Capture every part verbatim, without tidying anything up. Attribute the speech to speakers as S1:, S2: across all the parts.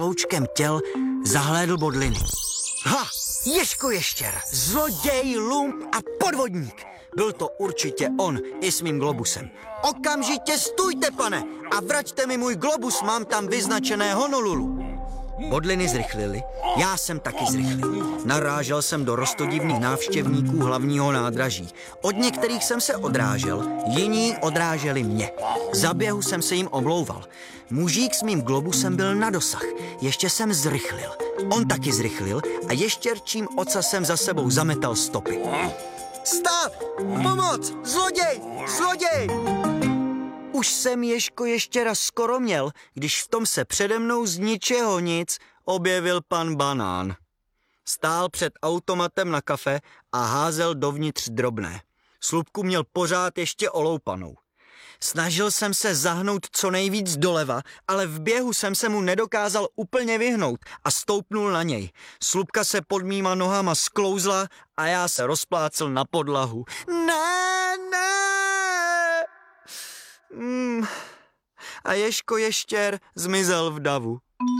S1: loučkem těl zahlédl bodliny. Ha! Ježko ještěr, zloděj, lump a podvodník. Byl to určitě on i s mým globusem. Okamžitě stůjte, pane, a vraťte mi můj globus, mám tam vyznačené Honolulu. Bodliny zrychlily, já jsem taky zrychlil. Narážel jsem do roztodivných návštěvníků hlavního nádraží. Od některých jsem se odrážel, jiní odráželi mě. Za běhu jsem se jim omlouval. Mužík s mým globusem byl na dosah, ještě jsem zrychlil. On taky zrychlil a ještěrčím ocasem za sebou zametal stopy. Stát! Pomoc! Zloděj! Zloděj! Už jsem Ježko ještěra skoro měl, když v tom se přede mnou z ničeho nic objevil pan Banán. Stál před automatem na kafe a házel dovnitř drobné. Slupku měl pořád ještě oloupanou. Snažil jsem se zahnout co nejvíc doleva, ale v běhu jsem se mu nedokázal úplně vyhnout a stoupnul na něj. Slupka se pod mýma nohama sklouzla a já se rozplácel na podlahu. Ne, ne! Mm. A Ježko ještěr zmizel v davu.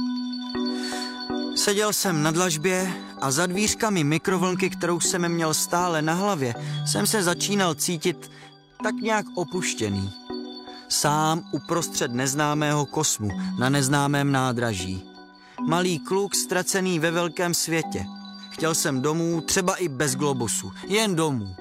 S1: Seděl jsem na dlažbě a za dvířkami mikrovlnky, kterou jsem měl stále na hlavě, jsem se začínal cítit tak nějak opuštěný. Sám uprostřed neznámého kosmu na neznámém nádraží. Malý kluk ztracený ve velkém světě. Chtěl jsem domů, třeba i bez globusu, jen domů.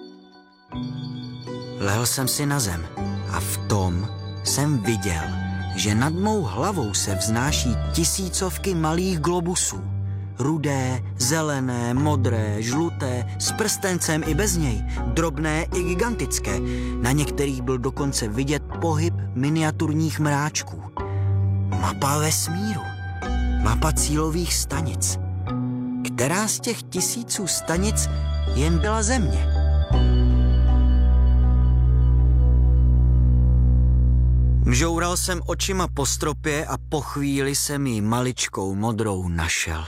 S1: Lehl jsem si na zem a v tom jsem viděl, že nad mou hlavou se vznáší tisícovky malých globusů. Rudé, zelené, modré, žluté, s prstencem i bez něj, drobné i gigantické. Na některých byl dokonce vidět pohyb miniaturních mráčků. Mapa vesmíru. Mapa cílových stanic. Která z těch tisíců stanic jen byla Země? Mžoural jsem očima po stropě a po chvíli jsem ji maličkou modrou našel.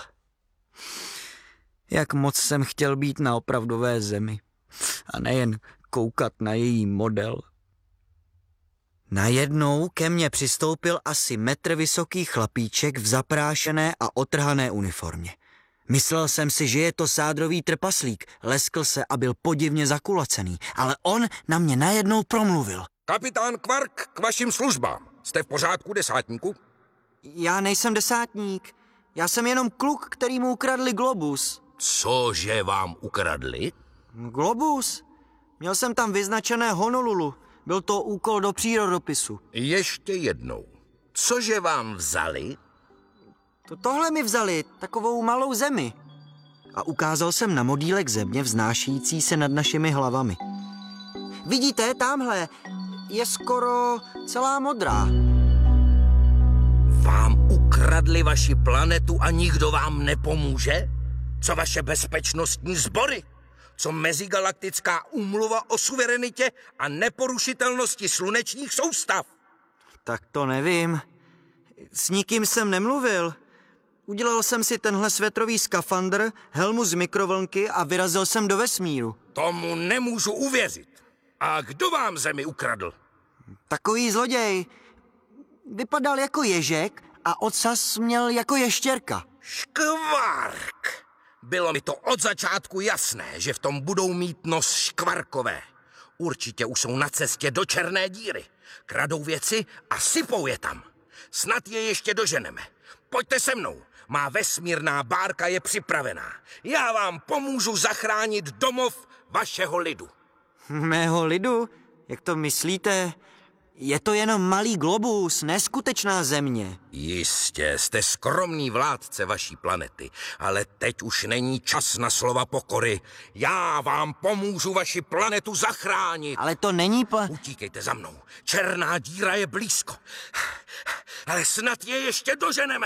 S1: Jak moc jsem chtěl být na opravdové Zemi a nejen koukat na její model. Najednou ke mně přistoupil asi metr vysoký chlapíček v zaprášené a otrhané uniformě. Myslel jsem si, že je to sádrový trpaslík, leskl se a byl podivně zakulacený, ale on na mě najednou promluvil.
S2: Kapitán Quark, k vašim službám. Jste v pořádku, desátníku?
S1: Já nejsem desátník, já jsem jenom kluk, který mu ukradli globus.
S2: Cože vám ukradli?
S1: Globus? Měl jsem tam vyznačené Honolulu. Byl to úkol do přírodopisu.
S2: Ještě jednou. Cože vám vzali?
S1: To tohle mi vzali, takovou malou zemi. A ukázal jsem na modílek země vznášející se nad našimi hlavami. Vidíte, tamhle je skoro celá modrá.
S2: Vám ukradli vaši planetu a nikdo vám nepomůže? Co vaše bezpečnostní sbory? Co mezigalaktická úmluva o suverenitě a neporušitelnosti slunečních soustav?
S1: Tak to nevím. S nikým jsem nemluvil. Udělal jsem si tenhle svetrový skafandr, helmu z mikrovlnky a vyrazil jsem do vesmíru.
S2: Tomu nemůžu uvěřit. A kdo vám Zemi ukradl?
S1: Takový zloděj. Vypadal jako ježek a ocas měl jako ještěrka.
S2: Škvark! Bylo mi to od začátku jasné, že v tom budou mít nos škvarkové. Určitě už jsou na cestě do černé díry. Kradou věci a sypou je tam. Snad je ještě doženeme. Pojďte se mnou. Má vesmírná bárka je připravená. Já vám pomůžu zachránit domov vašeho lidu.
S1: Mého lidu? Jak to myslíte? Je to jenom malý globus, neskutečná Země.
S2: Jistě, jste skromný vládce vaší planety, ale teď už není čas na slova pokory. Já vám pomůžu vaši planetu zachránit.
S1: Ale to není pla...
S2: Utíkejte za mnou. Černá díra je blízko. Ale snad je ještě doženeme.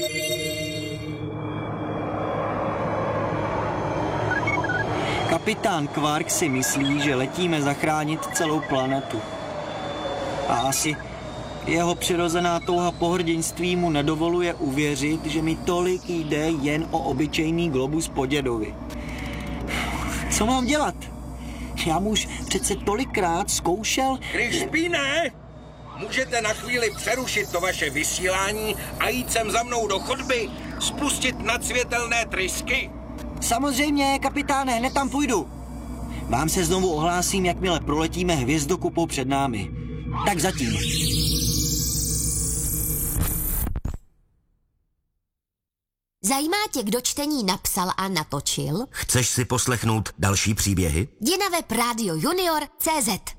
S1: Kapitán Quark si myslí, že letíme zachránit celou planetu. A asi jeho přirozená touha po hrdinství mu nedovoluje uvěřit, že mi tolik jde jen o obyčejný globus po dědovi. Co mám dělat? Já mu už přece tolikrát zkoušel...
S2: Krispíne! můžete na chvíli přerušit to vaše vysílání a jít sem za mnou do chodby, spustit nadsvětelné trysky?
S1: Samozřejmě, kapitáne, hned tam půjdu. Vám se znovu ohlásím, jakmile proletíme hvězdokupou před námi. Tak zatím.
S3: Zajímá tě, kdo čtení napsal a natočil?
S1: Chceš si poslechnout další příběhy?
S3: Jdi na web Radio Junior tečka cé zet.